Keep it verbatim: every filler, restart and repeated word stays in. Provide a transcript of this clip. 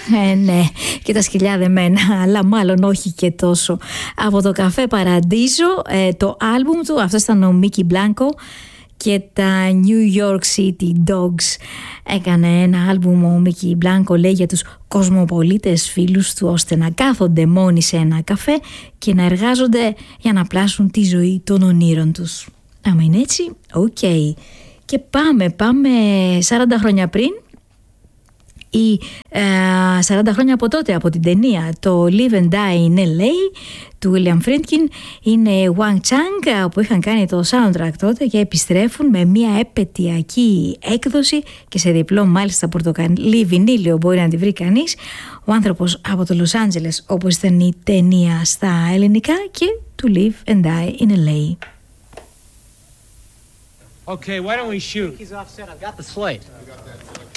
Ε, ναι, και τα σκυλιά δεμένα, αλλά μάλλον όχι και τόσο. Από το Καφέ Παραντίζο, ε, το άλμπουμ του, αυτό ήταν ο Μίκι Μπλάνκο και τα New York City Dogs. Έκανε ένα άλμπουμ ο Μίκι Μπλάνκο, λέει, για τους κοσμοπολίτες φίλους του, ώστε να κάθονται μόνοι σε ένα καφέ και να εργάζονται για να πλάσουν τη ζωή των ονείρων τους. Άμα είναι έτσι, οκ. Okay. Και πάμε, πάμε σαράντα χρόνια πριν, ή ε, σαράντα χρόνια από τότε, από την ταινία το Live and Die in ελ έι του William Friedkin. Είναι Wang Chang που είχαν κάνει το soundtrack τότε και επιστρέφουν με μια επαιτειακή έκδοση και σε διπλό μάλιστα πορτοκαλί βινίλιο, μπορεί να τη βρει κανείς. Ο άνθρωπος από το Λος Άντζελες, όπως ήταν η ταινία στα ελληνικά, και του Live and Die in ελ έι. Okay, why don't we shoot? He's offset. I've got the slate.